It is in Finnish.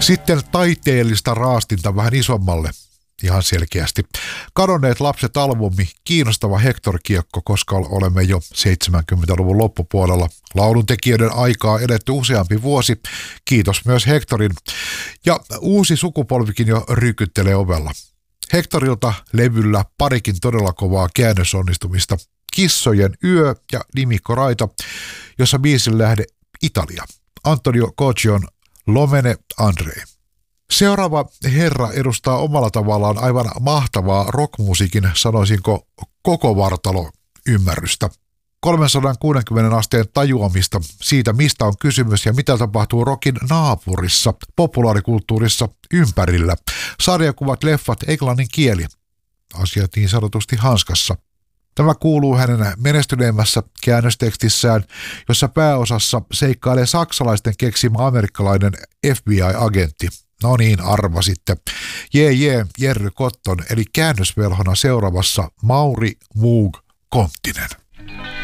Sitten taiteellista raastinta vähän isommalle. Ihan selkeästi. Kadonneet lapset -albumi, kiinnostava Hector-kiekko, koska olemme jo 70-luvun loppupuolella. Lauluntekijöiden aikaa edetty useampi vuosi. Kiitos myös Hectorin. Ja uusi sukupolvikin jo rykyttelee ovella. Hectorilta levyllä parikin todella kovaa käännösonnistumista. Kissojen yö ja Nimikko Raita, jossa biisin lähde Italia. Antonio Coccion Lomene Andrei. Seuraava herra edustaa omalla tavallaan aivan mahtavaa rockmusiikin, sanoisinko koko vartalo ymmärrystä. 360 asteen tajuamista siitä, mistä on kysymys ja mitä tapahtuu rockin naapurissa, populaarikulttuurissa ympärillä. Sarjakuvat, leffat, englannin kieli. Asiat niin sanotusti hanskassa. Tämä kuuluu hänen menestyneemmässä käännöstekstissään, jossa pääosassa seikkailee saksalaisten keksimä amerikkalainen FBI-agentti. No niin, arvasitte. Jerry Cotton, eli käännösvelhona seuraavassa Mauri Moog Konttinen.